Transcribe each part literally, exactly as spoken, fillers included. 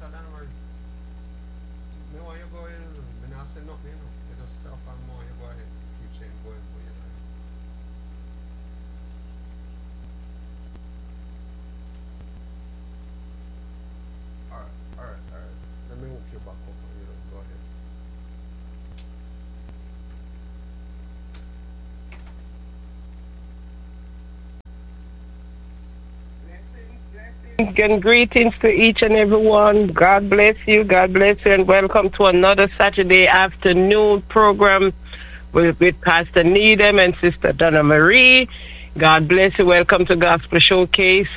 Donna me want you go in. Me not say nothing, you know. You just stop and more you go ahead. Keep saying going for you know. Alright, alright, alright. Let me hook you back up and you know, go ahead. And greetings to each and every one. God bless you. God bless you, and welcome to another Saturday afternoon program with, with Pastor Needham and Sister Donna Marie. God bless you. Welcome to Gospel Showcase,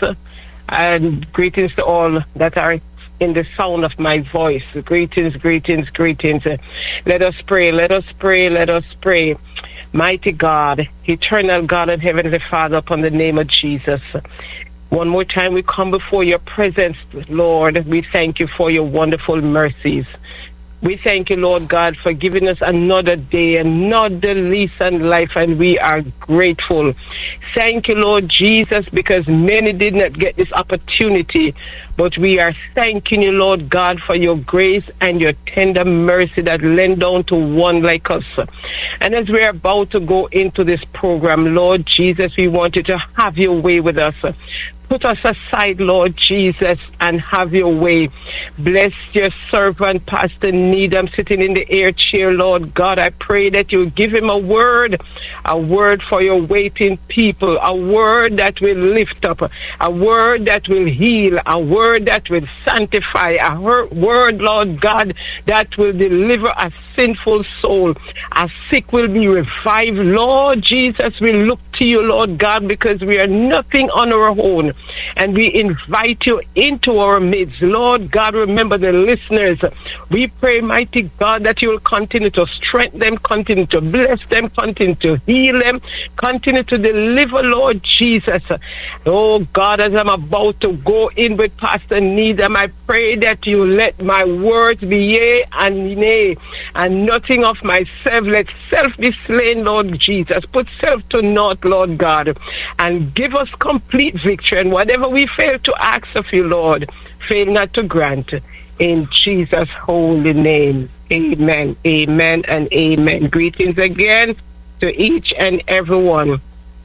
and greetings to all that are in the sound of my voice. Greetings, greetings, greetings. Let us pray. Let us pray. Let us pray. Mighty God, eternal God and Heavenly Father, upon the name of Jesus. One more time we come before your presence, Lord. We thank you for your wonderful mercies. We thank you, Lord God, for giving us another day, another lease on life, and we are grateful. Thank you, Lord Jesus, because many did not get this opportunity, but we are thanking you, Lord God, for your grace and your tender mercy that lend down to one like us. And as we are about to go into this program, Lord Jesus, we want you to have your way with us. Put us aside, Lord Jesus, and have your way. Bless your servant, Pastor Needham, sitting in the air chair, Lord God. I pray that you give him a word, a word for your waiting people, a word that will lift up, a word that will heal, a word that will sanctify, a word, Lord God, that will deliver a sinful soul. A sick will be revived. Lord Jesus, we look to you, Lord God, because we are nothing on our own. And we invite you into our midst. Lord God, remember the listeners. We pray, mighty God, that you will continue to strengthen them, continue to bless them, continue to heal them, continue to deliver, Lord Jesus. Oh God, as I'm about to go in with Pastor Needham, I pray that you let my words be yea and nay, and nothing of myself. Let self be slain, Lord Jesus. Put self to naught, Lord God, and give us complete victory. And whatever we fail to ask of you, Lord, fail not to grant. In Jesus' holy name, amen, amen, and amen. Greetings again to each and every one.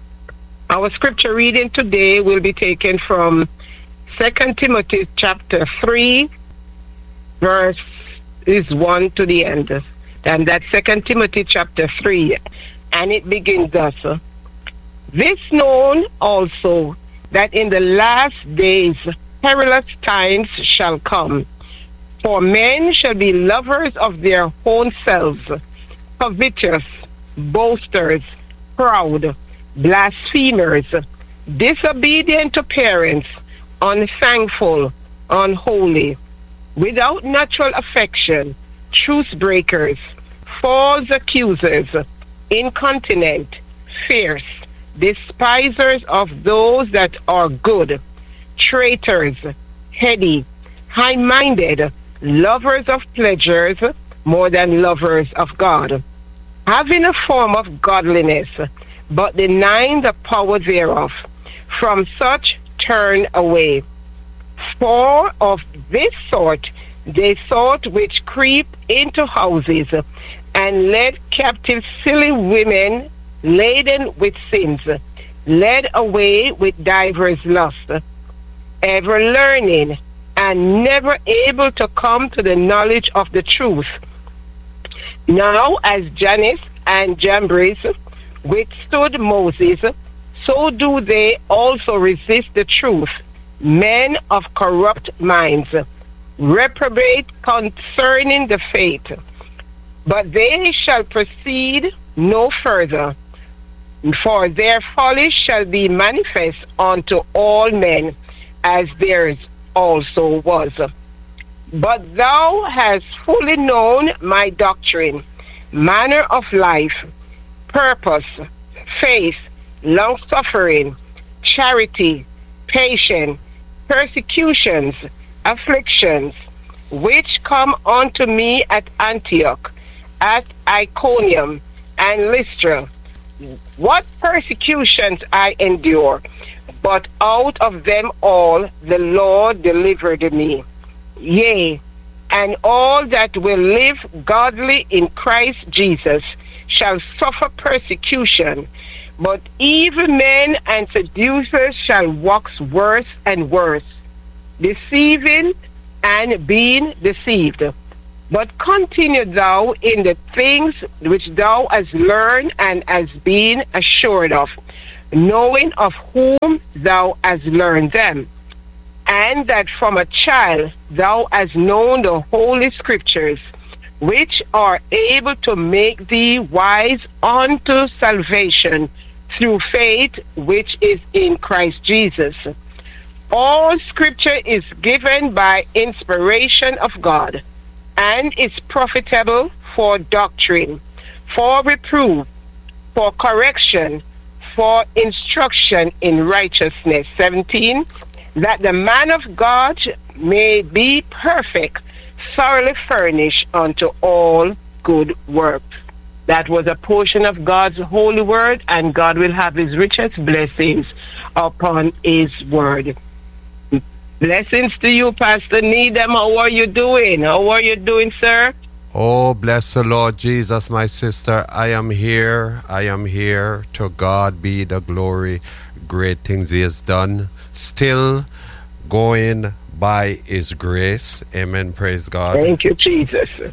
Our scripture reading today will be taken from Second Timothy chapter three, verse is one to the end. And that's Second Timothy chapter three, and it begins thus. This known also, that in the last days perilous times shall come. For men shall be lovers of their own selves, covetous, boasters, proud, blasphemers, disobedient to parents, unthankful, unholy, without natural affection, truce breakers, false accusers, incontinent, fierce, despisers of those that are good, traitors, heady, high-minded, lovers of pleasures more than lovers of God, having a form of godliness, but denying the power thereof. From such turn away. For of this sort they thought which creep into houses, and led captive silly women laden with sins, led away with divers lusts, ever learning, and never able to come to the knowledge of the truth. Now as Jannes and Jambres withstood Moses, so do they also resist the truth, men of corrupt minds, reprobate concerning the faith. But they shall proceed no further, for their folly shall be manifest unto all men, as theirs also was. But thou hast fully known my doctrine, manner of life, purpose, faith, long-suffering, charity, patience, persecutions, afflictions, which come unto me at Antioch, at Iconium, and Lystra. What persecutions I endure, but out of them all the Lord delivered me. Yea, and all that will live godly in Christ Jesus shall suffer persecution, but evil men and seducers shall wax worse and worse, deceiving and being deceived. But continue thou in the things which thou hast learned and hast been assured of, knowing of whom thou hast learned them, and that from a child thou hast known the holy scriptures, which are able to make thee wise unto salvation through faith which is in Christ Jesus. All scripture is given by inspiration of God, and is profitable for doctrine, for reproof, for correction, for instruction in righteousness. seventeen, that the man of God may be perfect, thoroughly furnished unto all good works. That was a portion of God's holy word, and God will have his richest blessings upon his word. Blessings to you, Pastor Needham. How are you doing? How are you doing, sir? Oh, bless the Lord Jesus, my sister. I am here. I am here. To God be the glory. Great things he has done. Still going by his grace. Amen. Praise God. Thank you, Jesus. Amen.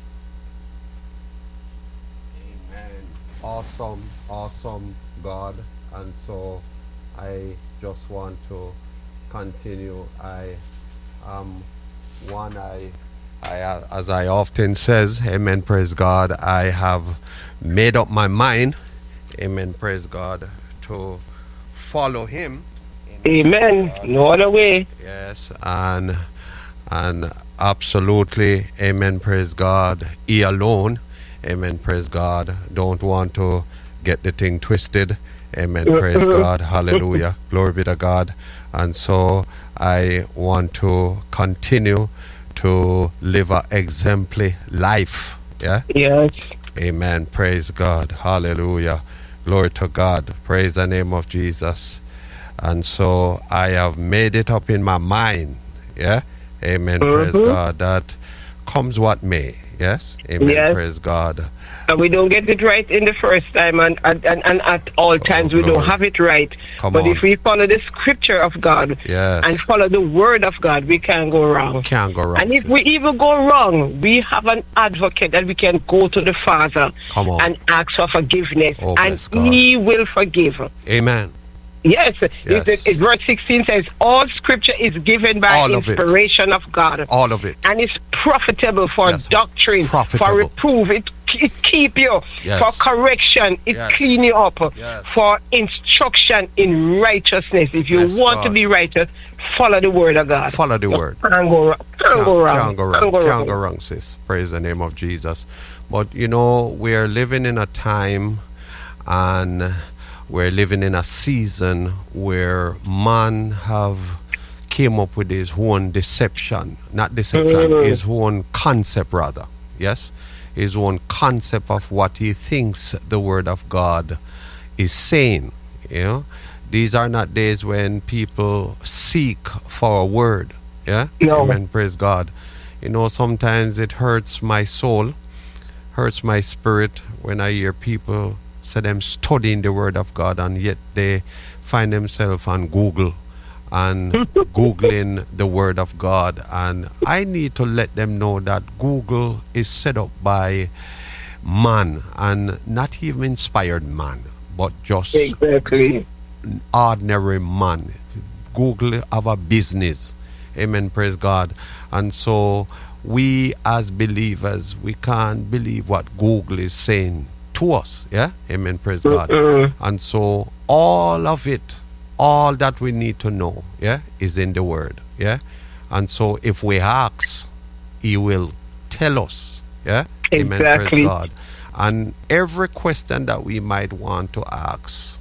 Awesome, awesome God. And so I just want to continue. I um one I I as I often says, amen, praise God, I have made up my mind, amen, praise God, to follow him. Amen. God. No other way. Yes, and and absolutely, amen, praise God, he alone, amen, praise God. Don't want to get the thing twisted. Amen, praise God, hallelujah, glory be to God. And so I want to continue to live an exemplary life. Yeah? Yes. Amen. Praise God. Hallelujah. Glory to God. Praise the name of Jesus. And so I have made it up in my mind. Yeah? Amen. Mm-hmm. Praise God. That comes what may. Yes? Amen. Yes. Praise God. And we don't get it right in the first time, and, and, and at all times Oh, we don't Lord. have it right. Come but on. if we follow the scripture of God Yes. and follow the word of God, we can't go wrong. Can't go wrong. And if sis. we even go wrong, we have an advocate that we can go to the Father Come on. and ask for forgiveness, Oh, and bless God. he will forgive. Amen. Yes, Yes. It, it, verse sixteen says, all scripture is given by All of it. inspiration of God, All of it. and it's profitable for Yes. doctrine, Profitable. for reproof, it, it keep you, Yes. for correction, it Yes. clean you up, Yes. for instruction in righteousness. If you Yes, want God. to be righteous, follow the word of God. Follow the word. Can't go wrong. Can't go wrong. Can't go wrong. Can't go Can't wrong. go wrong, sis. Praise the name of Jesus. But you know, we are living in a time, and we're living in a season where man have came up with his own deception, not deception, Mm. his own concept rather. Yes, his own concept of what he thinks the word of God is saying. You know, these are not days when people seek for a word. Yeah, No. amen. Praise God. You know, sometimes it hurts my soul, hurts my spirit when I hear people say them studying the word of God, and yet they find themselves on Google and Googling the word of God. And I need to let them know that Google is set up by man, and not even inspired man, but just Exactly. ordinary man. Google have a business. Amen. Praise God. And so we as believers, we can't believe what Google is saying to us. Yeah. Amen. Praise God. Mm-mm. And so all of it, all that we need to know, yeah, is in the word. Yeah. And so if we ask, he will tell us. Yeah. Amen. Exactly. Praise God. And every question that we might want to ask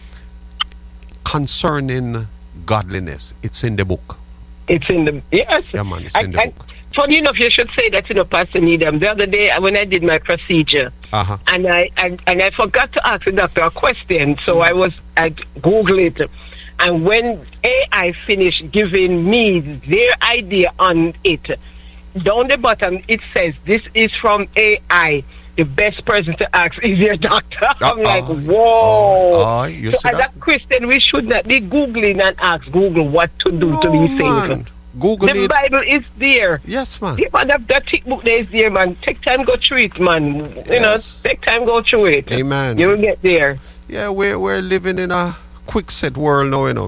concerning godliness, it's in the book. It's in the yes. Yeah, man, it's I, in the I, book. funny enough, you should say that, you know, Pastor Needham. The other day when I did my procedure, Uh-huh. and I, I and I forgot to ask the doctor a question, so I was I Googled it, And when A I finish giving me their idea on it, down the bottom it says, this is from A I. The best person to ask is your doctor. I'm uh, like, whoa. Uh, uh, you so as that? a Christian, we should not be Googling and ask Google what to do no, to these man. things. Google the it. Bible is there. Yes, man. The man of that thick book there is there, man. Take time, go through it, man. You yes. know, take time, go through it. Amen. You will get there. Yeah, we're, we're living in a quick set world now, you know.